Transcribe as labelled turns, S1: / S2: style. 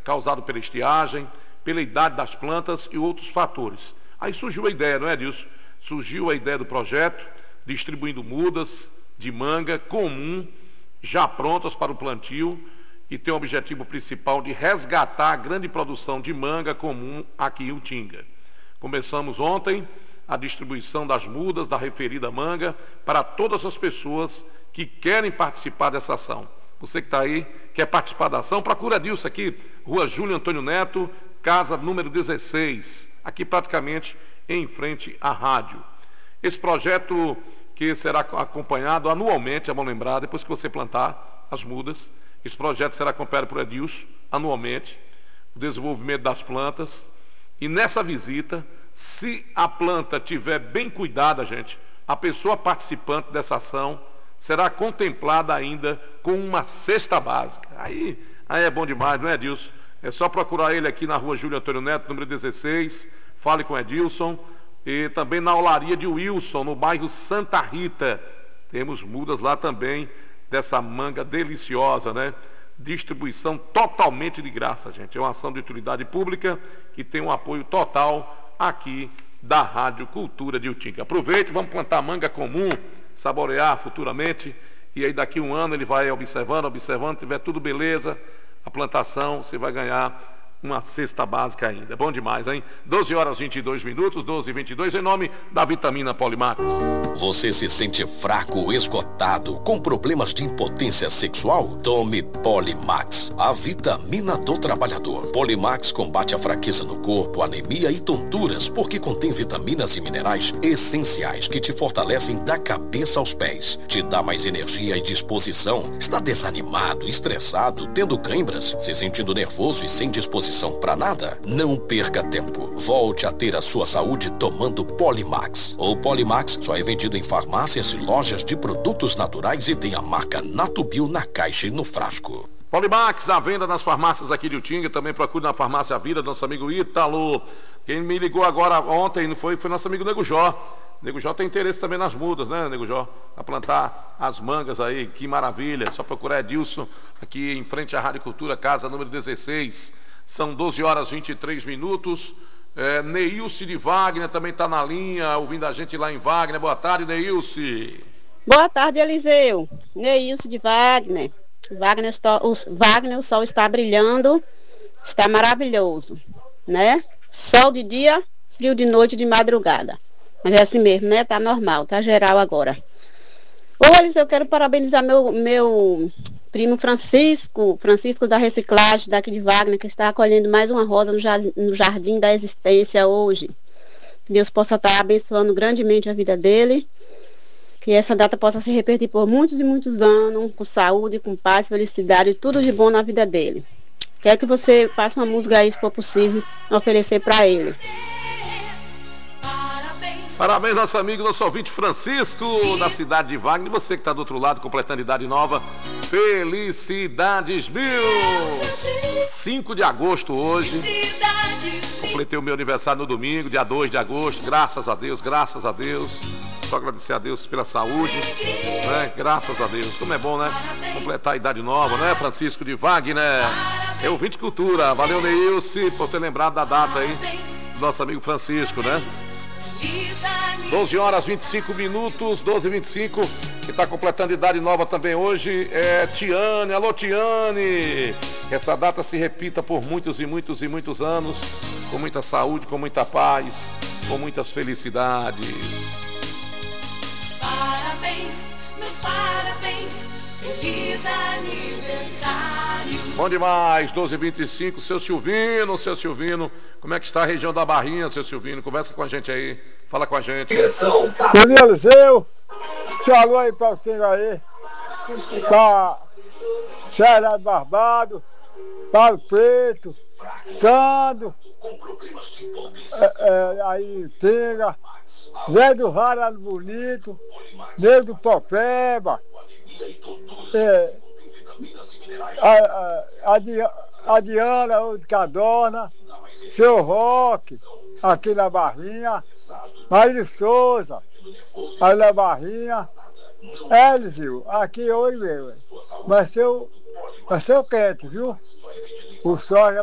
S1: causado pela estiagem, pela idade das plantas e outros fatores. Aí surgiu a ideia, não é, Edilson? Surgiu a ideia do projeto, distribuindo mudas de manga comum, já prontas para o plantio, e tem o objetivo principal de resgatar a grande produção de manga comum aqui em Utinga. Começamos ontem a distribuição das mudas da referida manga para todas as pessoas que querem participar dessa ação. Você que está aí, quer participar da ação, procura Dilson aqui, Rua Júlio Antônio Neto, casa número 16, aqui praticamente em frente à rádio. Esse projeto que será acompanhado anualmente, é bom lembrar, depois que você plantar as mudas, esse projeto será acompanhado por Edilson anualmente, o desenvolvimento das plantas, e nessa visita, se a planta estiver bem cuidada, gente, a pessoa participante dessa ação será contemplada ainda com uma cesta básica. Aí é bom demais, não é, Edilson? É só procurar ele aqui na Rua Júlio Antônio Neto, número 16, fale com Edilson, e também na olaria de Wilson, no bairro Santa Rita. Temos mudas lá também, dessa manga deliciosa, né? Distribuição totalmente de graça, gente. É uma ação de utilidade pública que tem um apoio total aqui da Rádio Cultura de Utinga. Aproveite, vamos plantar manga comum, saborear futuramente, e aí daqui um ano ele vai observando, tiver tudo beleza, a plantação, você vai ganhar uma cesta básica ainda. É bom demais, hein? 12h22, 12h22, em nome da vitamina Polimax.
S2: Você se sente fraco ou esgotado, com problemas de impotência sexual? Tome Polimax, a vitamina do trabalhador. Polimax combate a fraqueza no corpo, anemia e tonturas, porque contém vitaminas e minerais essenciais que te fortalecem da cabeça aos pés. Te dá mais energia e disposição. Está desanimado, estressado, tendo câimbras, se sentindo nervoso e sem disposição para nada? Não perca tempo. Volte a ter a sua saúde tomando Polimax. O Polimax só é vendido em farmácias e lojas de produtos naturais e tem a marca Natubio na caixa e no frasco.
S1: Polimax, à venda nas farmácias aqui de Utinga, também procure na farmácia Vida, nosso amigo Ítalo. Quem me ligou agora ontem foi nosso amigo Nego Jó. Nego Jó tem interesse também nas mudas, né, Nego Jó? A plantar as mangas aí, que maravilha. Só procurar Edilson aqui em frente à Rádio Cultura, casa número 16. São 12h23. Neilce de Wagner também está na linha, ouvindo a gente lá em Wagner. Boa tarde, Neilce.
S3: Boa tarde, Eliseu. Neilce de Wagner. Wagner, o sol está brilhando, está maravilhoso, né? Sol de dia, frio de noite, de madrugada. Mas é assim mesmo, né? Tá normal, tá geral agora. Ô, Eliseu, eu quero parabenizar meu primo Francisco da reciclagem daqui de Wagner, que está acolhendo mais uma rosa no Jardim da Existência hoje. Que Deus possa estar abençoando grandemente a vida dele. Que essa data possa se repetir por muitos e muitos anos, com saúde, com paz, felicidade, tudo de bom na vida dele. Quero que você passe uma música aí, se for possível, oferecer para ele.
S1: Parabéns, nosso amigo, nosso ouvinte Francisco, da cidade de Wagner. Você que está do outro lado, completando idade nova, felicidades mil! 5 de agosto hoje. Completei o meu aniversário no domingo, dia 2 de agosto. Graças a Deus, graças a Deus. Só agradecer a Deus pela saúde, né? Graças a Deus. Como é bom, né? Completar a idade nova, né? Francisco de Wagner. É ouvinte cultura. Valeu, Neilce, por ter lembrado da data aí do nosso amigo Francisco, né? 12h25, 12h25. Que está completando idade nova também hoje é Tiane. Alô, Tiane. Que essa data se repita por muitos e muitos e muitos anos, com muita saúde, com muita paz, com muitas felicidades.
S4: Parabéns, meus parabéns, feliz aniversário.
S1: Bom demais, 12h25, seu Silvino, como é que está a região da Barrinha, seu Silvino? Conversa com a gente aí, fala com a gente.
S5: Bom dia, Eliseu, alô aí para vocês aí, para Serra de Barbado, Paulo Preto, Sandro, aí Tenga, Zé do Rara Bonito, Nego do Popeba, a Diana de Cadorna, seu Roque, aqui na Barrinha, Mário Souza, aí na Barrinha, Eliseu, aqui hoje mesmo, vai ser o quente, viu? O sol já